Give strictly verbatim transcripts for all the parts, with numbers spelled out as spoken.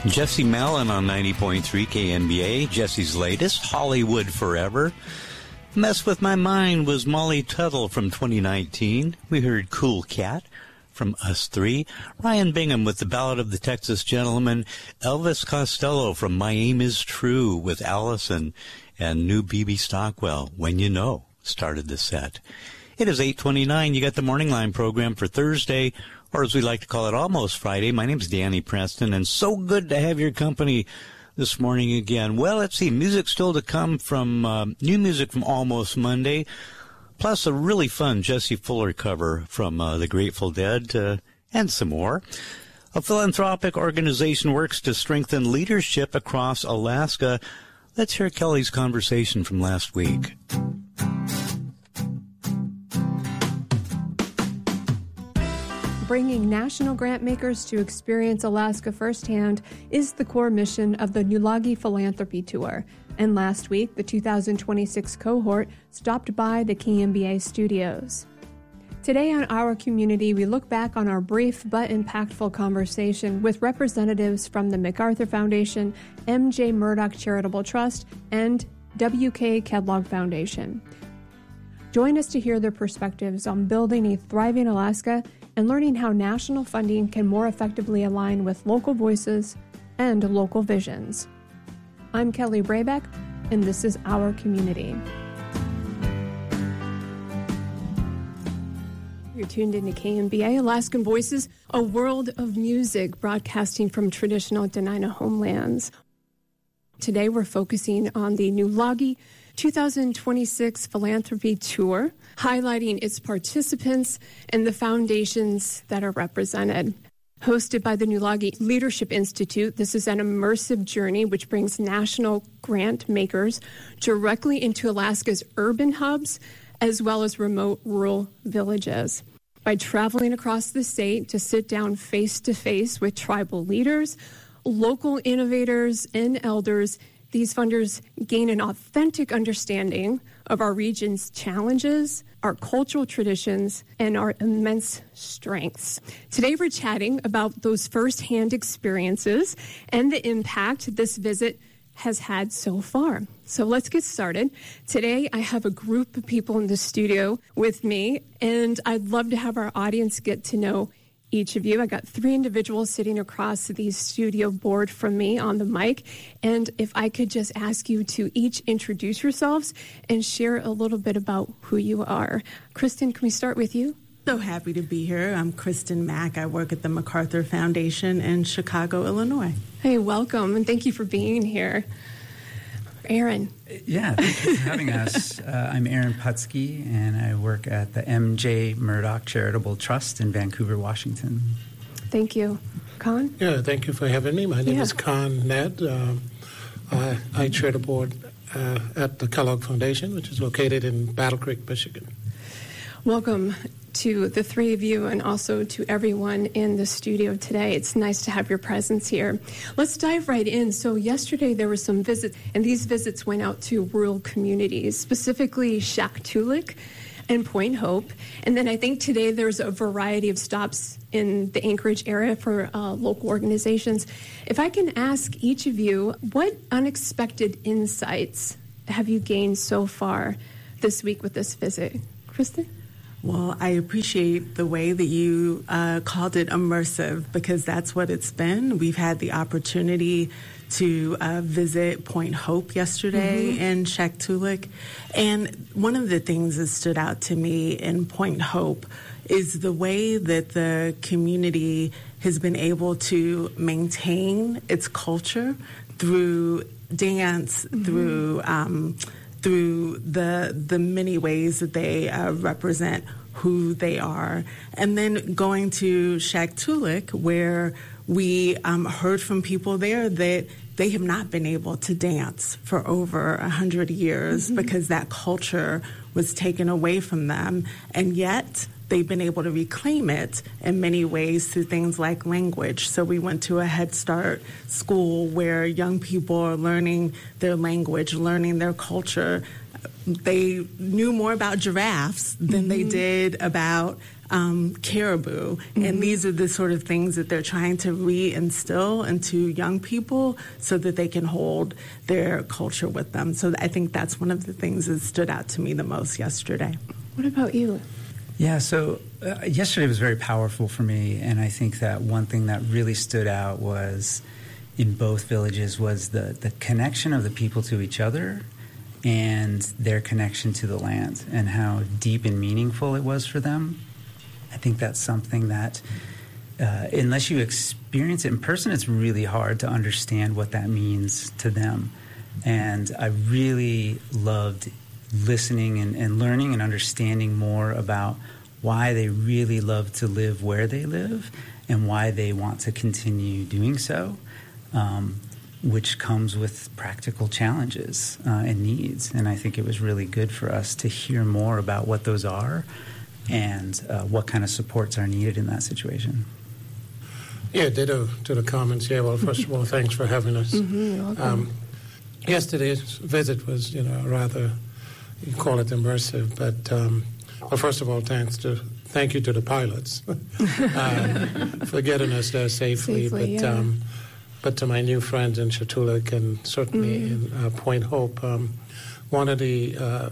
Jesse Malin on ninety point three K N B A, Jesse's latest, Hollywood Forever. Mess With My Mind was Molly Tuttle from twenty nineteen. We heard Cool Cat from Us Three. Ryan Bingham with The Ballad of the Texas Gentleman. Elvis Costello from My Aim Is True with Allison. And new B B Stockwell, When You Know, started the set. It is eight twenty-nine. You got the Morning Line program for Thursday, or as we like to call it, almost Friday. My name's Danny Preston, and so good to have your company this morning again. Well, let's see. Music still to come from, uh, new music from Almost Monday, plus a really fun Jesse Fuller cover from uh, the Grateful Dead, uh, and some more. A philanthropic organization works to strengthen leadership across Alaska. Let's hear Kelly's conversation from last week. Bringing national grant makers to experience Alaska firsthand is the core mission of the Nulagi Philanthropy Tour. And last week, the two thousand twenty-six cohort stopped by the K M B A studios. Today on Our Community, we look back on our brief but impactful conversation with representatives from the MacArthur Foundation, M J Murdoch Charitable Trust, and W K Kedlog Foundation. Join us to hear their perspectives on building a thriving Alaska and learning how national funding can more effectively align with local voices and local visions. I'm Kelly Brabeck, and this is Our Community. You're tuned into K M B A, Alaskan Voices, a world of music broadcasting from traditional Dena'ina homelands. Today we're focusing on the Nulagi two thousand twenty-six Philanthropy Tour, highlighting its participants and the foundations that are represented. Hosted by the Nulagi Leadership Institute, this is an immersive journey which brings national grant makers directly into Alaska's urban hubs as well as remote rural villages. By traveling across the state to sit down face-to-face with tribal leaders, local innovators, and elders, these funders gain an authentic understanding of our region's challenges, our cultural traditions, and our immense strengths. Today we're chatting about those firsthand experiences and the impact this visit has had so far. So let's get started. Today I have a group of people in the studio with me, and I'd love to have our audience get to know each of you. I got three individuals sitting across the studio board from me on the mic. And if I could just ask you to each introduce yourselves and share a little bit about who you are. Kristen, can we start with you? So happy to be here. I'm Kristen Mack. I work at the MacArthur Foundation in Chicago, Illinois. Hey, welcome, and thank you for being here. Aaron. Yeah, thanks for having us. Uh, I'm Aaron Putsky, and I work at the M J Murdoch Charitable Trust in Vancouver, Washington. Thank you. Con? Yeah, thank you for having me. My name yeah. is Con Ned. Um, I, I chair the board uh, at the Kellogg Foundation, which is located in Battle Creek, Michigan. Welcome to the three of you and also to everyone in the studio today. It's nice to have your presence here. Let's dive right in. So yesterday there were some visits, and these visits went out to rural communities, specifically Shaktoolik and Point Hope. And then I think today there's a variety of stops in the Anchorage area for uh, local organizations. If I can ask each of you, what unexpected insights have you gained so far this week with this visit? Kristen? Well, I appreciate the way that you uh, called it immersive, because that's what it's been. We've had the opportunity to uh, visit Point Hope yesterday mm-hmm. in Shaktoolik. And one of the things that stood out to me in Point Hope is the way that the community has been able to maintain its culture through dance, mm-hmm. through um, through the the many ways that they uh, represent who they are. And then going to Shaktoolik, where we um, heard from people there that they have not been able to dance for over a hundred years mm-hmm. because that culture was taken away from them. And yet they've been able to reclaim it in many ways through things like language. So we went to a Head Start school where young people are learning their language, learning their culture. They knew more about giraffes than mm-hmm. they did about um, caribou. Mm-hmm. And these are the sort of things that they're trying to reinstill into young people so that they can hold their culture with them. So I think that's one of the things that stood out to me the most yesterday. What about you? Yeah, so uh, yesterday was very powerful for me, and I think that one thing that really stood out was in both villages was the, the connection of the people to each other and their connection to the land and how deep and meaningful it was for them. I think that's something that, uh, unless you experience it in person, it's really hard to understand what that means to them. And I really loved listening and, and learning and understanding more about why they really love to live where they live and why they want to continue doing so, um, which comes with practical challenges uh, and needs. And I think it was really good for us to hear more about what those are and uh, what kind of supports are needed in that situation. Yeah, ditto to the comments. Yeah, well, first of all, thanks for having us. Mm-hmm, um, yesterday's visit was, you know, rather, you call it immersive, but, um, well, first of all, thanks to, thank you to the pilots um, for getting us there safely. Safely, but, yeah. um, but to my new friends in Chatulik and certainly mm-hmm. in uh, Point Hope, um, one of the uh,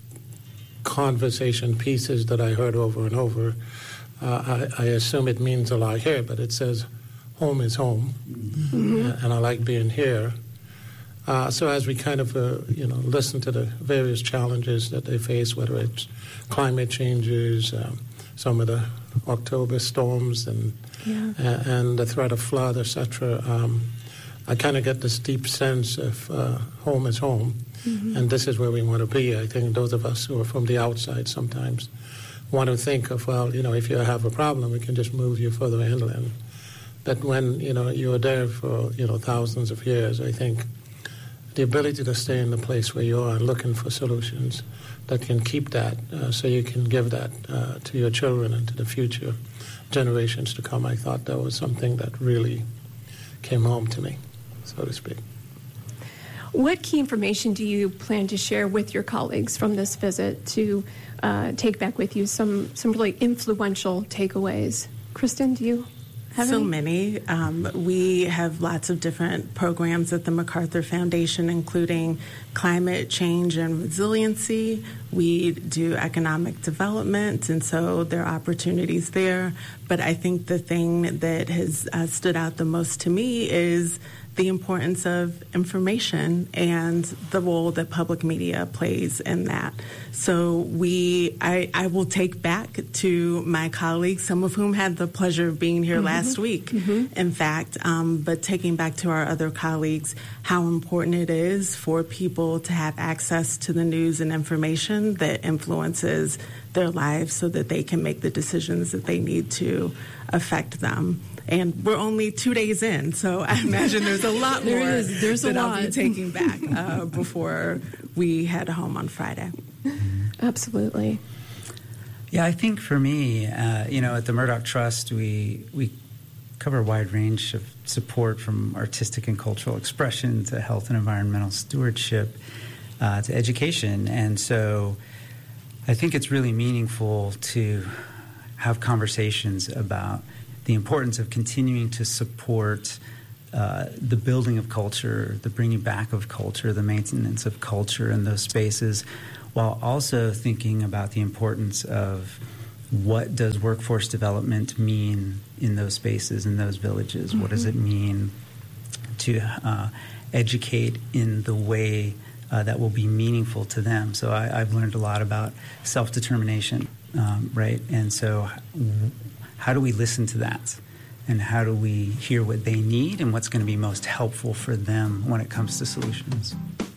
conversation pieces that I heard over and over, uh, I, I assume it means a lot here, but it says, home is home, mm-hmm. uh, and I like being here. Uh, so as we kind of, uh, you know, listen to the various challenges that they face, whether it's climate changes, um, some of the October storms, and yeah. uh, and the threat of flood, et cetera, um, I kind of get this deep sense of uh, home is home, mm-hmm. and this is where we want to be. I think those of us who are from the outside sometimes want to think of, well, you know, if you have a problem, we can just move you further inland. But when, you know, you're there for, you know, thousands of years, I think the ability to stay in the place where you are looking for solutions that can keep that uh, so you can give that uh, to your children and to the future generations to come, I thought that was something that really came home to me, so to speak. What key information do you plan to share with your colleagues from this visit to uh, take back with you some, some really influential takeaways? Kristen, do you have So any? many. Um, we have lots of different programs at the MacArthur Foundation, including climate change and resiliency. We do economic development, and so there are opportunities there. But I think the thing that has uh, stood out the most to me is the importance of information and the role that public media plays in that. So we, I, I will take back to my colleagues, some of whom had the pleasure of being here mm-hmm. last week, mm-hmm. in fact, um, but taking back to our other colleagues how important it is for people to have access to the news and information that influences their lives so that they can make the decisions that they need to affect them. And we're only two days in, so I imagine there's a lot there more is. There's that a I'll lot. be taking back uh, before we head home on Friday. Absolutely. Yeah, I think for me, uh, you know, at the Murdoch Trust, we we cover a wide range of support from artistic and cultural expression to health and environmental stewardship uh, to education. And so I think it's really meaningful to have conversations about the importance of continuing to support uh, the building of culture, the bringing back of culture, the maintenance of culture in those spaces, while also thinking about the importance of what does workforce development mean in those spaces, in those villages? Mm-hmm. What does it mean to uh, educate in the way uh, that will be meaningful to them? So I, I've learned a lot about self-determination, um, right? And so how do we listen to that? And how do we hear what they need and what's going to be most helpful for them when it comes to solutions?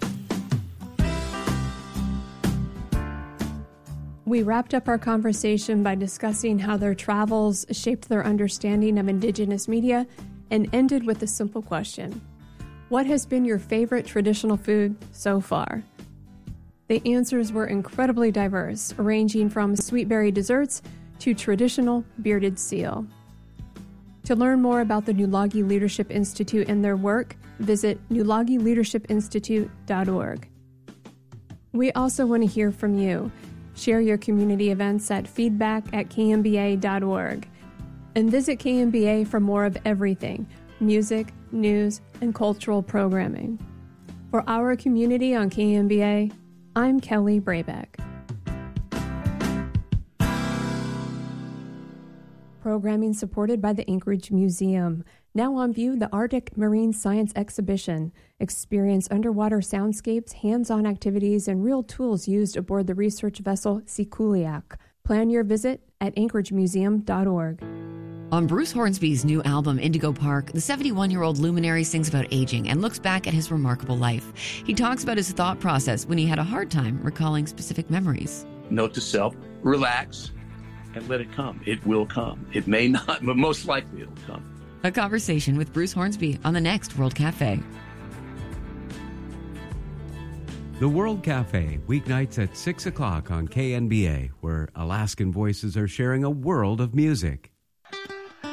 We wrapped up our conversation by discussing how their travels shaped their understanding of Indigenous media and ended with a simple question. What has been your favorite traditional food so far? The answers were incredibly diverse, ranging from sweetberry desserts to traditional bearded seal. To learn more about the Nulagi Leadership Institute and their work, visit nulagi leadership institute dot org. We also want to hear from you. Share your community events at feedback at k m b a dot org. And visit K M B A for more of everything, music, news, and cultural programming. For our community on K M B A, I'm Kelly Brabeck. Programming supported by the Anchorage Museum. Now on view, the Arctic Marine Science Exhibition. Experience underwater soundscapes, hands-on activities, and real tools used aboard the research vessel Sikuliaq. Plan your visit at anchorage museum dot org. On Bruce Hornsby's new album, Indigo Park, the seventy-one-year-old luminary sings about aging and looks back at his remarkable life. He talks about his thought process when he had a hard time recalling specific memories. Note to self, relax and let it come. It will come. It may not, but most likely it'll come. A conversation with Bruce Hornsby on the next World Cafe. The World Cafe, weeknights at six o'clock on K N B A, where Alaskan voices are sharing a world of music.